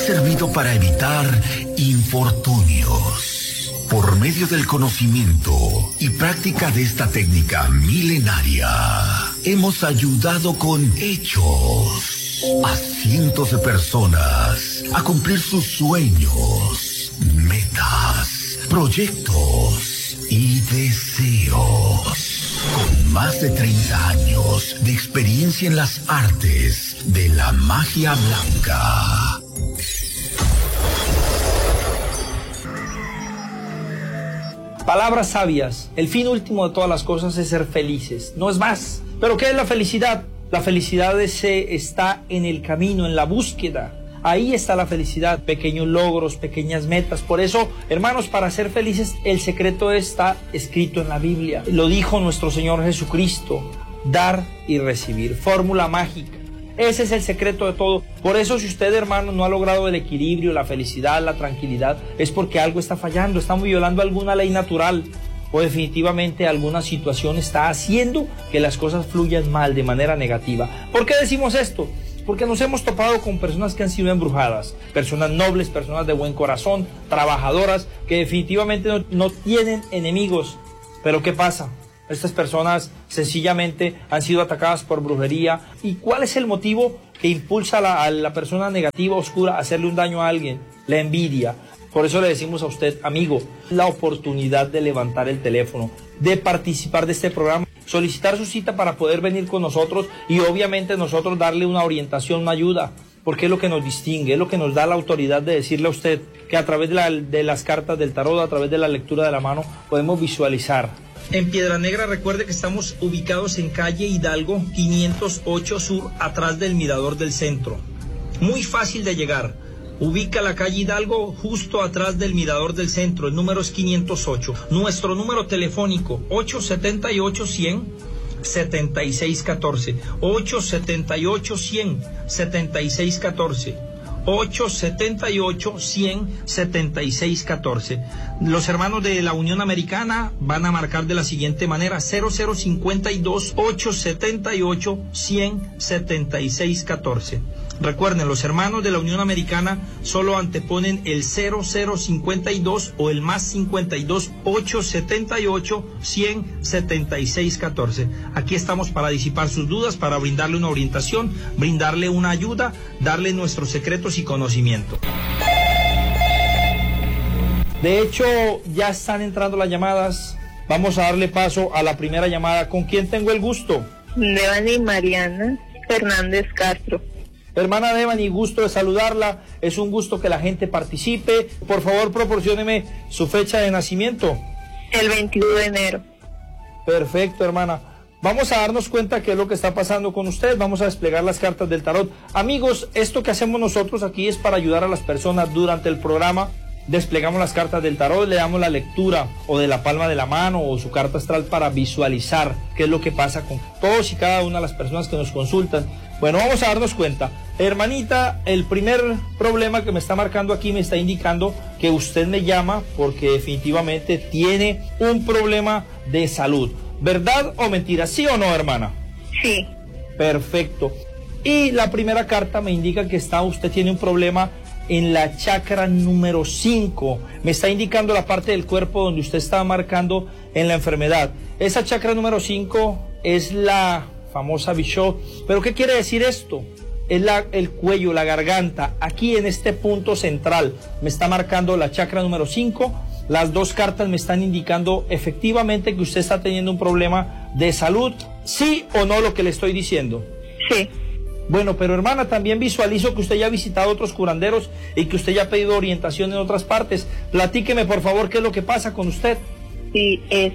servido para evitar infortunios. Por medio del conocimiento y práctica de esta técnica milenaria, hemos ayudado con hechos a cientos de personas a cumplir sus sueños, metas, proyectos y deseos. Con más de 30 años de experiencia en las artes de la magia blanca. Palabras sabias. El fin último de todas las cosas es ser felices, no es más. ¿Pero qué es la felicidad? La felicidad está en el camino, en la búsqueda. Ahí está la felicidad, pequeños logros, pequeñas metas. Por eso, hermanos, para ser felices, el secreto está escrito en la Biblia. Lo dijo nuestro Señor Jesucristo: dar y recibir. Fórmula mágica. Ese es el secreto de todo. Por eso, si usted, hermano, no ha logrado el equilibrio, la felicidad, la tranquilidad, es porque algo está fallando, estamos violando alguna ley natural, o definitivamente alguna situación está haciendo que las cosas fluyan mal, de manera negativa. ¿Por qué decimos esto? Porque nos hemos topado con personas que han sido embrujadas, personas nobles, personas de buen corazón, trabajadoras, que definitivamente no tienen enemigos. Pero ¿qué pasa? Estas personas sencillamente han sido atacadas por brujería. ¿Y cuál es el motivo que impulsa a la persona negativa, oscura, a hacerle un daño a alguien? La envidia. Por eso le decimos a usted, amigo, la oportunidad de levantar el teléfono, de participar de este programa, solicitar su cita para poder venir con nosotros y obviamente nosotros darle una orientación, una ayuda, porque es lo que nos distingue, es lo que nos da la autoridad de decirle a usted que a través de las cartas del tarot, a través de la lectura de la mano, podemos visualizar. En Piedra Negra, recuerde que estamos ubicados en calle Hidalgo 508 Sur, atrás del Mirador del Centro. Muy fácil de llegar. Ubica la calle Hidalgo justo atrás del Mirador del Centro. El número es 508. Nuestro número telefónico 878-100-7614. 878-100-7614. 878-100-7614. Los hermanos de la Unión Americana van a marcar de la siguiente manera: 0052-878-100-7614. Recuerden, los hermanos de la Unión Americana solo anteponen el 0052 o el más 52 878 100 14. Aquí estamos para disipar sus dudas, para brindarle una orientación, brindarle una ayuda, darle nuestros secretos y conocimiento. De hecho, ya están entrando las llamadas. Vamos a darle paso a la primera llamada. ¿Con quién tengo el gusto? Devani Mariana Fernández Castro. Hermana Devani, gusto de saludarla. Es un gusto que la gente participe. Por favor, proporcióneme su fecha de nacimiento. El 22 de enero. Perfecto, hermana. Vamos a darnos cuenta qué es lo que está pasando con usted. Vamos a desplegar las cartas del tarot. Amigos, esto que hacemos nosotros aquí es para ayudar a las personas durante el programa. Desplegamos las cartas del tarot, le damos la lectura o de la palma de la mano o su carta astral para visualizar qué es lo que pasa con todos y cada una de las personas que nos consultan. Bueno, vamos a darnos cuenta. Hermanita, el primer problema que me está marcando aquí me está indicando que usted me llama porque definitivamente tiene un problema de salud. ¿Verdad o mentira? ¿Sí o no, hermana? Sí. Perfecto. Y la primera carta me indica que usted tiene un problema en la chakra número 5. Me está indicando la parte del cuerpo donde usted está marcando en la enfermedad. Esa chakra número 5 es la famosa Bishop. ¿Pero qué quiere decir esto? Es el cuello, la garganta. Aquí en este punto central me está marcando la chakra número 5. Las dos cartas me están indicando efectivamente que usted está teniendo un problema de salud. ¿Sí o no lo que le estoy diciendo? Sí. Bueno, pero hermana, también visualizo que usted ya ha visitado otros curanderos y que usted ya ha pedido orientación en otras partes. Platíqueme, por favor, qué es lo que pasa con usted. Sí, es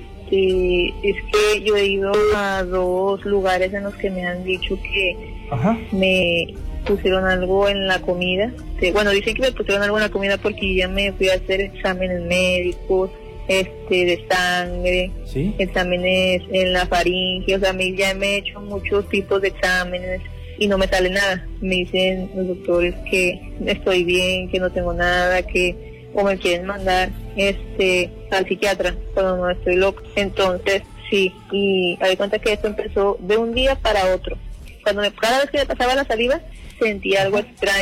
que yo he ido a 2 lugares en los que me han dicho que me pusieron algo en la comida. Bueno, dicen que me pusieron algo en la comida porque ya me fui a hacer exámenes médicos, de sangre, ¿sí? Exámenes en la faringe, o sea, ya me he hecho muchos tipos de exámenes y no me sale nada. Me dicen los doctores que estoy bien, que no tengo nada, que o me quieren mandar al psiquiatra cuando no estoy loca. Entonces, sí, y me di cuenta que esto empezó de un día para otro. Cada vez que me pasaba la saliva, sentía algo extraño.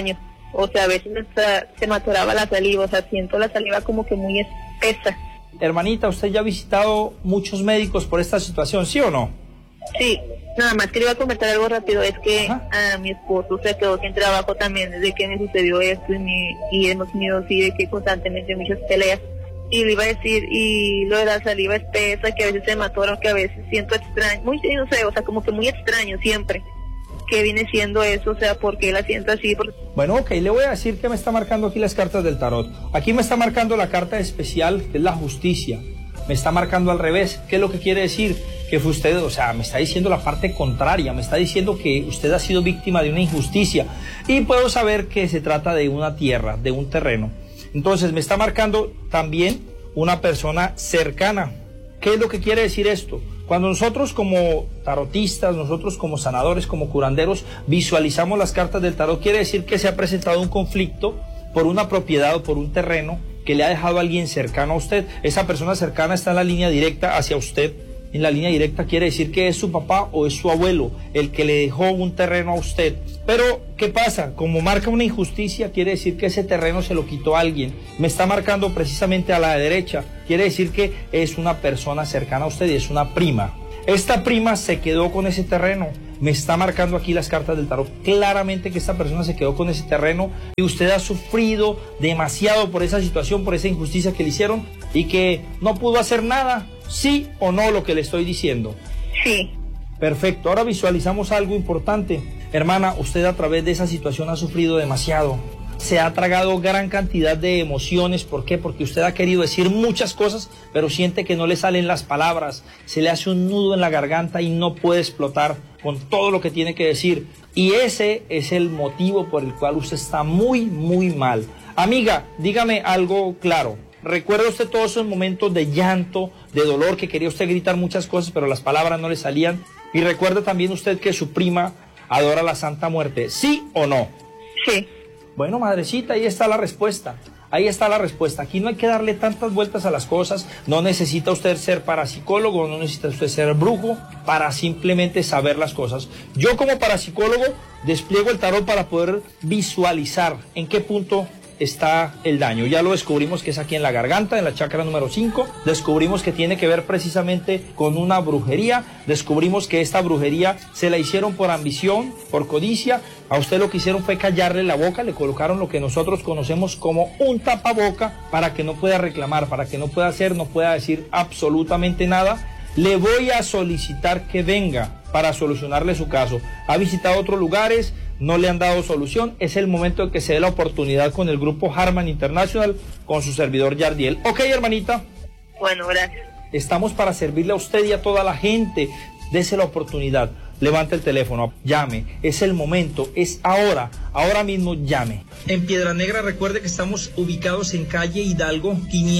O sea, a veces se me atoraba la saliva, o sea, siento la saliva como que muy espesa. Hermanita, ¿usted ya ha visitado muchos médicos por esta situación, sí o no? Sí, nada más que le iba a comentar algo rápido, es que a mi esposo se quedó sin trabajo también desde que me sucedió esto y hemos tenido así de que constantemente muchas peleas. Y le iba a decir, y lo de la saliva espesa, que a veces se me atora, que a veces siento extraño, muy, no sé, o sea, como que muy extraño siempre. ¿Qué viene siendo eso? O sea, ¿por qué la siento así? Bueno, ok, le voy a decir que me está marcando aquí las cartas del tarot. Aquí me está marcando la carta especial, que es la justicia. Me está marcando al revés. ¿Qué es lo que quiere decir? Que fue usted, o sea, me está diciendo la parte contraria. Me está diciendo que usted ha sido víctima de una injusticia. Y puedo saber que se trata de una tierra, de un terreno. Entonces, me está marcando también una persona cercana. ¿Qué es lo que quiere decir esto? Cuando nosotros como tarotistas, nosotros como sanadores, como curanderos, visualizamos las cartas del tarot, quiere decir que se ha presentado un conflicto por una propiedad o por un terreno que le ha dejado a alguien cercano a usted. Esa persona cercana está en la línea directa hacia usted. En la línea directa quiere decir que es su papá o es su abuelo el que le dejó un terreno a usted. Pero, ¿qué pasa? Como marca una injusticia, quiere decir que ese terreno se lo quitó a alguien. Me está marcando precisamente a la derecha. Quiere decir que es una persona cercana a usted y es una prima. Esta prima se quedó con ese terreno. Me está marcando aquí las cartas del tarot claramente que esta persona se quedó con ese terreno y usted ha sufrido demasiado por esa situación, por esa injusticia que le hicieron y que no pudo hacer nada. ¿Sí o no lo que le estoy diciendo? Sí. Perfecto, ahora visualizamos algo importante. Hermana, usted a través de esa situación ha sufrido demasiado. Se ha tragado gran cantidad de emociones. ¿Por qué? Porque usted ha querido decir muchas cosas, pero siente que no le salen las palabras. Se le hace un nudo en la garganta y no puede explotar con todo lo que tiene que decir. Y ese es el motivo por el cual usted está muy, muy mal. Amiga, dígame algo claro. ¿Recuerda usted todos esos momentos de llanto, de dolor, que quería usted gritar muchas cosas, pero las palabras no le salían? Y recuerda también usted que su prima adora la Santa Muerte, ¿sí o no? Sí. Bueno, madrecita, ahí está la respuesta. Ahí está la respuesta. Aquí no hay que darle tantas vueltas a las cosas. No necesita usted ser parapsicólogo, no necesita usted ser brujo para simplemente saber las cosas. Yo como parapsicólogo despliego el tarot para poder visualizar en qué punto está el daño. Ya lo descubrimos que es aquí en la garganta, en la chakra número 5. Descubrimos que tiene que ver precisamente con una brujería. Descubrimos que esta brujería se la hicieron por ambición, por codicia. A usted lo que hicieron fue callarle la boca, le colocaron lo que nosotros conocemos como un tapaboca para que no pueda reclamar, para que no pueda hacer, no pueda decir absolutamente nada. Le voy a solicitar que venga para solucionarle su caso. Ha visitado otros lugares, no le han dado solución. Es el momento de que se dé la oportunidad con el grupo Harman International, con su servidor Yardiel. Ok, hermanita. Bueno, gracias. Estamos para servirle a usted y a toda la gente. Dese la oportunidad. Levante el teléfono, llame. Es el momento, es ahora. Ahora mismo llame. En Piedra Negra, recuerde que estamos ubicados en calle Hidalgo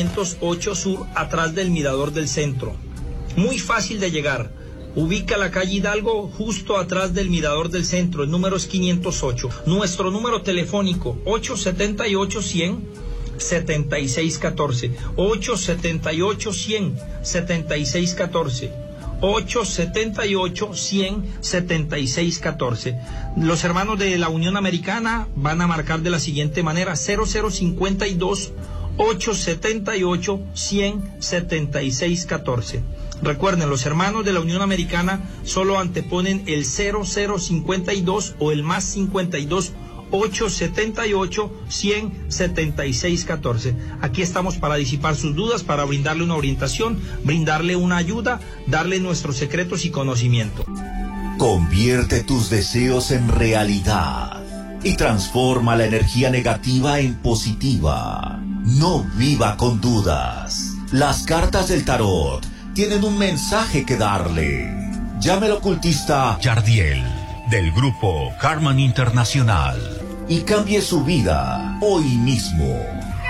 508 Sur, atrás del Mirador del Centro. Muy fácil de llegar. Ubica la calle Hidalgo justo atrás del Mirador del Centro. El número es 508. Nuestro número telefónico 878-100-7614. 878-100-7614. 878-100-7614. Los hermanos de la Unión Americana van a marcar de la siguiente manera: 0052 878-100-7614. Recuerden, los hermanos de la Unión Americana solo anteponen el 0052 o el más 52 878-100-7614. Aquí estamos para disipar sus dudas, para brindarle una orientación, brindarle una ayuda, darle nuestros secretos y conocimiento. Convierte tus deseos en realidad y transforma la energía negativa en positiva. No viva con dudas. Las cartas del tarot tienen un mensaje que darle. Llame al ocultista Yardiel, del grupo Harman International, y cambie su vida hoy mismo.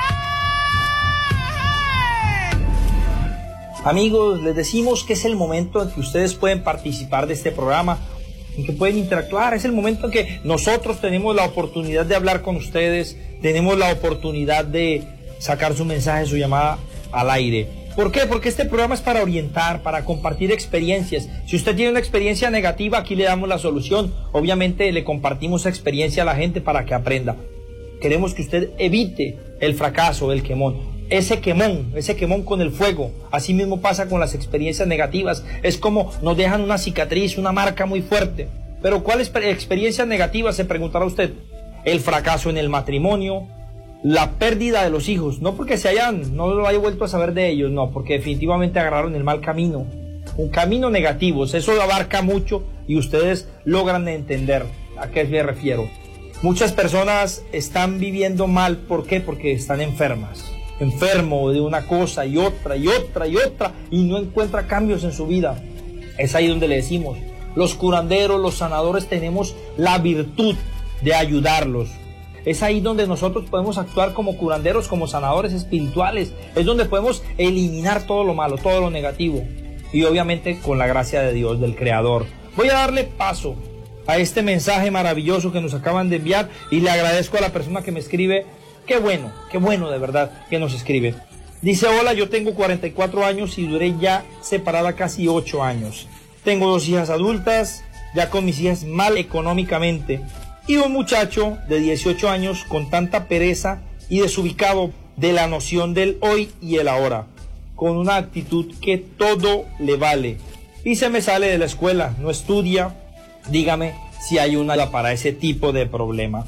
Amigos, les decimos que es el momento en que ustedes pueden participar de este programa, en que pueden interactuar. Es el momento en que nosotros tenemos la oportunidad de hablar con ustedes, tenemos la oportunidad de sacar su mensaje, su llamada al aire. ¿Por qué? Porque este programa es para orientar, para compartir experiencias. Si usted tiene una experiencia negativa, aquí le damos la solución. Obviamente le compartimos esa experiencia a la gente para que aprenda. Queremos que usted evite el fracaso, el quemón. Ese quemón con el fuego. Así mismo pasa con las experiencias negativas. Es como nos dejan una cicatriz, una marca muy fuerte. Pero ¿cuáles experiencias negativas? Se preguntará usted. El fracaso en el matrimonio, la pérdida de los hijos. No porque no lo haya vuelto a saber de ellos, no, porque definitivamente agarraron el mal camino. Un camino negativo. Eso lo abarca mucho y ustedes logran entender a qué me refiero. Muchas personas están viviendo mal. ¿Por qué? Porque están enfermas. Enfermo de una cosa y otra y no encuentra cambios en su vida. Es ahí donde le decimos, los curanderos, los sanadores tenemos la virtud de ayudarlos. Es ahí donde nosotros podemos actuar como curanderos, como sanadores espirituales. Es donde podemos eliminar todo lo malo, todo lo negativo. Y obviamente con la gracia de Dios, del Creador. Voy a darle paso a este mensaje maravilloso que nos acaban de enviar y le agradezco a la persona que me escribe. Qué bueno de verdad que nos escribe. Dice, hola, yo tengo 44 años y duré ya separada casi 8 años. Tengo 2 hijas adultas, ya con mis hijas mal económicamente. Y un muchacho de 18 años con tanta pereza y desubicado de la noción del hoy y el ahora. Con una actitud que todo le vale. Y se me sale de la escuela, no estudia. Dígame si hay una ayuda para ese tipo de problema.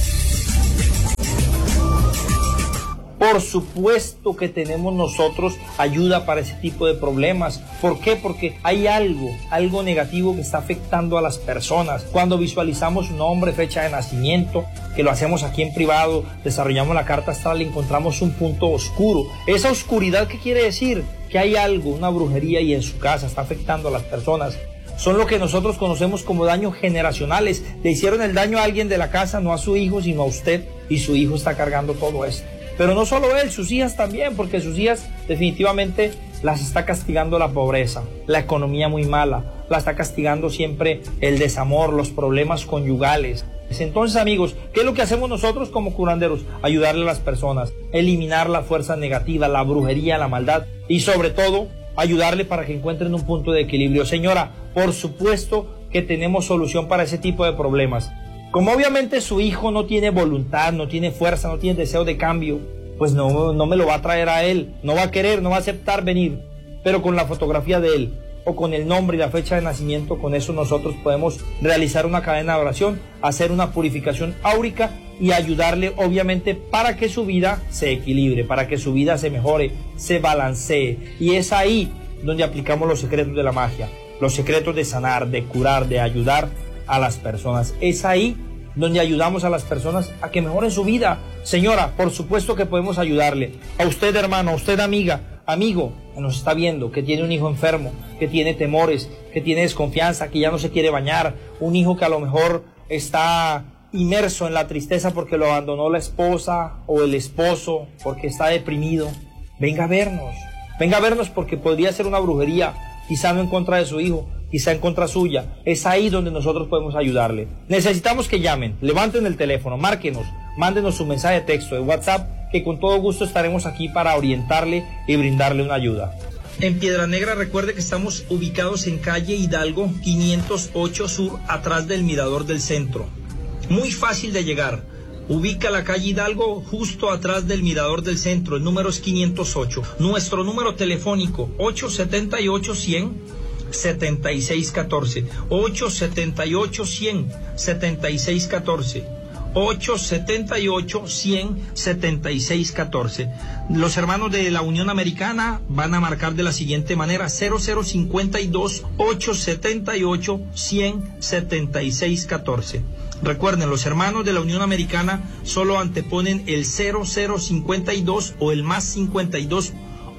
Por supuesto que tenemos nosotros ayuda para ese tipo de problemas. ¿Por qué? Porque hay algo negativo que está afectando a las personas. Cuando visualizamos nombre, fecha de nacimiento, que lo hacemos aquí en privado, desarrollamos la carta astral y encontramos un punto oscuro. Esa oscuridad, ¿qué quiere decir? Que hay algo, una brujería y en su casa está afectando a las personas. Son lo que nosotros conocemos como daños generacionales. Le hicieron el daño a alguien de la casa, no a su hijo, sino a usted, y su hijo está cargando todo esto. Pero no solo él, sus hijas también, porque sus hijas definitivamente las está castigando la pobreza, la economía muy mala, la está castigando siempre el desamor, los problemas conyugales. Entonces, amigos, ¿qué es lo que hacemos nosotros como curanderos? Ayudarle a las personas, eliminar la fuerza negativa, la brujería, la maldad y sobre todo ayudarle para que encuentren un punto de equilibrio. Señora, por supuesto que tenemos solución para ese tipo de problemas. Como obviamente su hijo no tiene voluntad, no tiene fuerza, no tiene deseo de cambio, pues no me lo va a traer a él, no va a querer, no va a aceptar venir. Pero con la fotografía de él o con el nombre y la fecha de nacimiento, con eso nosotros podemos realizar una cadena de oración, hacer una purificación áurica y ayudarle obviamente para que su vida se equilibre, para que su vida se mejore, se balancee. Y es ahí donde aplicamos los secretos de la magia, los secretos de sanar, de curar, de ayudar a las personas. Es ahí donde ayudamos a las personas a que mejoren su vida. Señora, por supuesto que podemos ayudarle. A usted, hermano, a usted, amiga, amigo, que nos está viendo, que tiene un hijo enfermo, que tiene temores, que tiene desconfianza, que ya no se quiere bañar, un hijo que a lo mejor está inmerso en la tristeza porque lo abandonó la esposa o el esposo, porque está deprimido. Venga a vernos porque podría ser una brujería, quizá no en contra de su hijo, quizá en contra suya. Es ahí donde nosotros podemos ayudarle. Necesitamos que llamen, levanten el teléfono, márquenos, mándenos su mensaje de texto de WhatsApp, que con todo gusto estaremos aquí para orientarle y brindarle una ayuda. En Piedra Negra, recuerde que estamos ubicados en calle Hidalgo 508 Sur, atrás del Mirador del Centro. Muy fácil de llegar. Ubica la calle Hidalgo justo atrás del Mirador del Centro. El número es 508. Nuestro número telefónico 878-100 7614, 878-100-7614, 878-100-7614. Los hermanos de la Unión Americana van a marcar de la siguiente manera: 0052-878-100-7614. Recuerden, los hermanos de la Unión Americana solo anteponen el 0052 o el más 52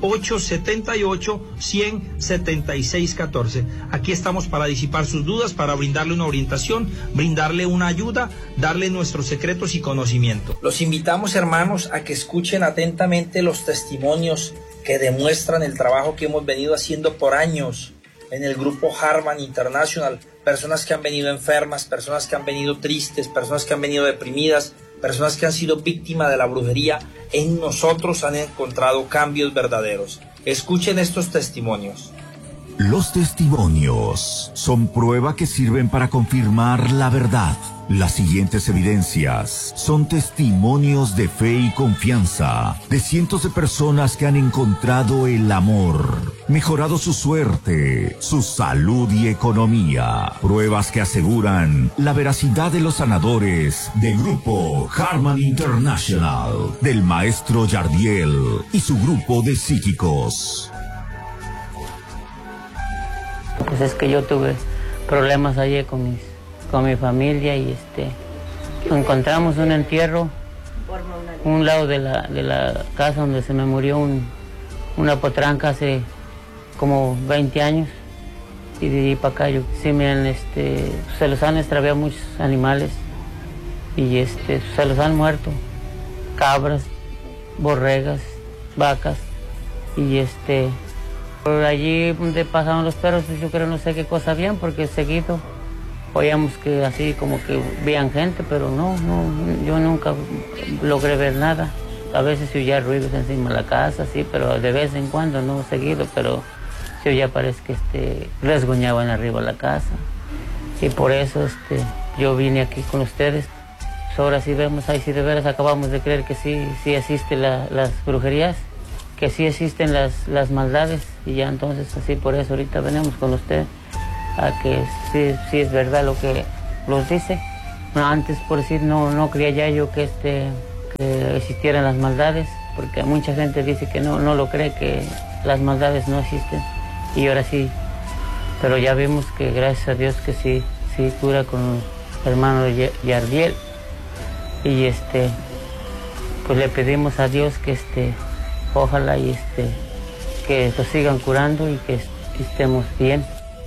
878-100-7614. Aquí estamos para disipar sus dudas, para brindarle una orientación, brindarle una ayuda, darle nuestros secretos y conocimiento. Los invitamos, hermanos, a que escuchen atentamente los testimonios que demuestran el trabajo que hemos venido haciendo por años en el grupo Harman International. Personas que han venido enfermas, personas que han venido tristes, personas que han venido deprimidas, personas que han sido víctimas de la brujería. En nosotros han encontrado cambios verdaderos. Escuchen estos testimonios. Los testimonios son prueba que sirven para confirmar la verdad. Las siguientes evidencias son testimonios de fe y confianza de cientos de personas que han encontrado el amor, mejorado su suerte, su salud y economía. Pruebas que aseguran la veracidad de los sanadores del grupo Harman International, del maestro Yardiel y su grupo de psíquicos. Pues es que yo tuve problemas allí con mi familia y encontramos un entierro un lado de la casa donde se me murió una potranca hace como 20 años, y de ahí para acá se los han extraviado muchos animales y se los han muerto, cabras, borregas, vacas, y por allí donde pasaban los perros, yo creo no sé qué cosa habían, porque seguido oíamos que así como que veían gente, pero no, yo nunca logré ver nada. A veces se oía ruidos encima de la casa, sí, pero de vez en cuando, no seguido, pero se oía, parece que resguñaban arriba de la casa. Y por eso yo vine aquí con ustedes. Ahora sí vemos, ahí sí de veras acabamos de creer que sí existen las brujerías, que sí existen las maldades, y ya entonces así por eso ahorita venimos con usted a que sí es verdad lo que los dice. Antes, por decir, no creía ya yo que existieran las maldades, porque mucha gente dice que no lo cree, que las maldades no existen, y ahora sí, pero ya vimos que gracias a Dios que sí cura con el hermano de Yardiel, y pues le pedimos a Dios que ojalá y que nos sigan curando y que estemos bien.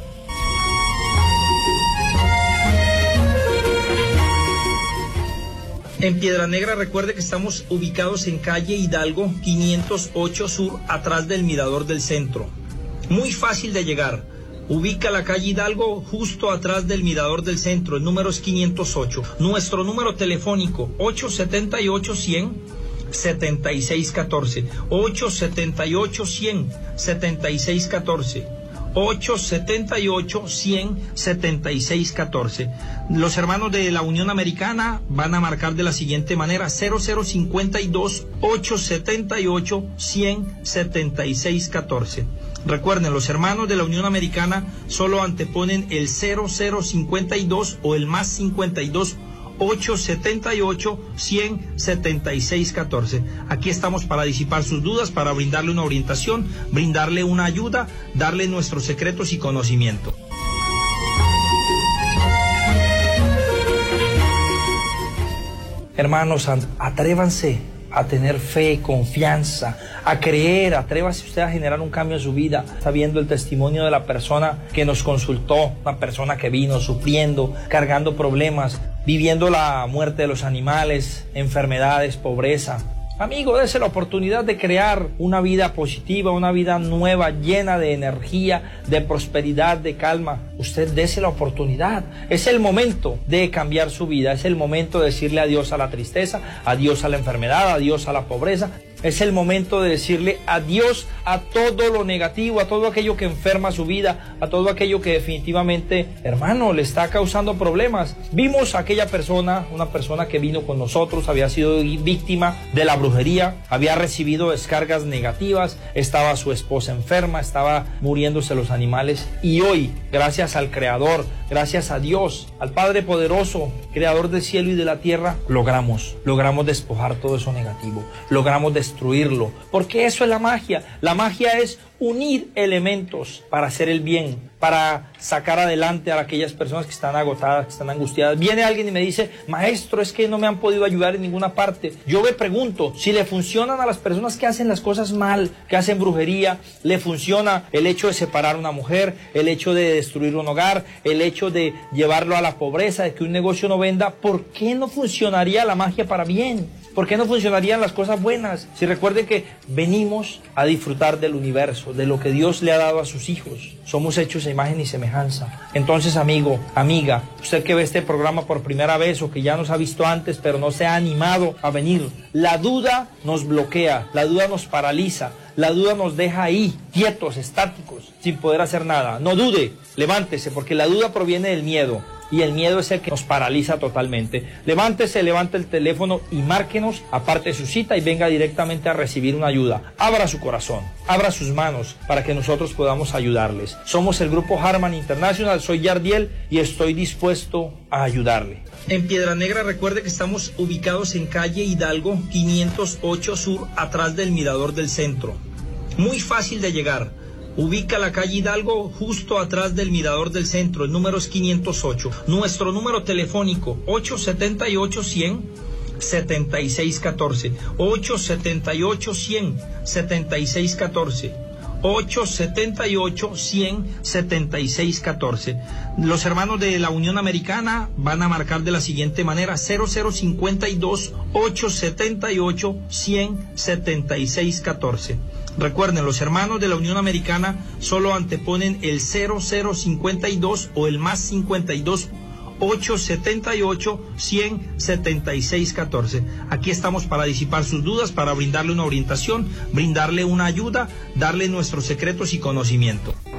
En Piedra Negra, recuerde que estamos ubicados en calle Hidalgo 508 Sur, atrás del Mirador del Centro. Muy fácil de llegar. Ubica la calle Hidalgo justo atrás del Mirador del Centro. El número es 508. Nuestro número telefónico 878-100-7614. 878-100-7614. 878-100-7614. Los hermanos de la Unión Americana van a marcar de la siguiente manera: 0052-878-100-7614. Recuerden, los hermanos de la Unión Americana solo anteponen el 0052 o el más 52 878-100-7614. Aquí estamos para disipar sus dudas, para brindarle una orientación, brindarle una ayuda, darle nuestros secretos y conocimiento. Hermanos, atrévanse a tener fe, confianza, a creer, atrévase usted a generar un cambio en su vida. Está viendo el testimonio de la persona que nos consultó, una persona que vino sufriendo, cargando problemas, viviendo la muerte de los animales, enfermedades, pobreza. Amigo, dése la oportunidad de crear una vida positiva, una vida nueva, llena de energía, de prosperidad, de calma. Usted dése la oportunidad. Es el momento de cambiar su vida. Es el momento de decirle adiós a la tristeza, adiós a la enfermedad, adiós a la pobreza. Es el momento de decirle adiós a todo lo negativo, a todo aquello que enferma su vida, a todo aquello que definitivamente, hermano, le está causando problemas. Vimos a aquella persona, una persona que vino con nosotros, había sido víctima de la brujería, había recibido descargas negativas, estaba su esposa enferma, estaba muriéndose los animales, y hoy, gracias al Creador, gracias a Dios, al Padre Poderoso, Creador del cielo y de la tierra, logramos despojar todo eso negativo, logramos destruirlo, porque eso es la magia. La magia es unir elementos para hacer el bien, para sacar adelante a aquellas personas que están agotadas, que están angustiadas. Viene alguien y me dice: maestro, es que no me han podido ayudar en ninguna parte. Yo me pregunto, si le funcionan a las personas que hacen las cosas mal, que hacen brujería, le funciona el hecho de separar a una mujer, el hecho de destruir un hogar, el hecho de llevarlo a la pobreza, de que un negocio no venda, ¿por qué no funcionaría la magia para bien? ¿Por qué no funcionarían las cosas buenas? Si recuerden que venimos a disfrutar del universo, de lo que Dios le ha dado a sus hijos. Somos hechos a imagen y semejanza. Entonces, amigo, amiga, usted que ve este programa por primera vez o que ya nos ha visto antes pero no se ha animado a venir, la duda nos bloquea, la duda nos paraliza, la duda nos deja ahí, quietos, estáticos, sin poder hacer nada. No dude, levántese, porque la duda proviene del miedo. y el miedo es el que nos paraliza totalmente. Levántese, levante el teléfono y márquenos, aparte su cita y venga directamente a recibir una ayuda. Abra su corazón, abra sus manos para que nosotros podamos ayudarles. Somos el grupo Harman International, soy Yardiel y estoy dispuesto a ayudarle. En Piedra Negra recuerde que estamos ubicados en calle Hidalgo 508 Sur, atrás del Mirador del Centro. Muy fácil de llegar. Ubica la calle Hidalgo justo atrás del Mirador del Centro, el número es 508. Nuestro número telefónico 878-100-7614. 878-100-7614. 878-100-7614. Los hermanos de la Unión Americana van a marcar de la siguiente manera: 0052-878-100-7614. Recuerden, los hermanos de la Unión Americana solo anteponen el 0052 o el más 52 878-100-7614. Aquí estamos para disipar sus dudas, para brindarle una orientación, brindarle una ayuda, darle nuestros secretos y conocimiento.